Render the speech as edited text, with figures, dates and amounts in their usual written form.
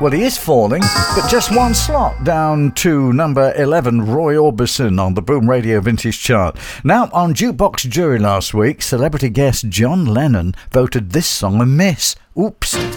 Well, he is falling, but just one slot down to number 11, Roy Orbison on the Boom Radio Vintage Chart. Now, on Jukebox Jury last week, celebrity guest John Lennon voted this song a miss. Oops.